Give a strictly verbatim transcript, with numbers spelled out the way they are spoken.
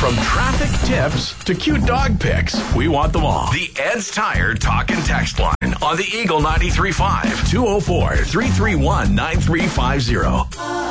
From traffic tips to cute dog pics, we want them all. The Ed's Tire Talk and Text line on the Eagle ninety-three point five, two oh four, three three one, nine three five zero.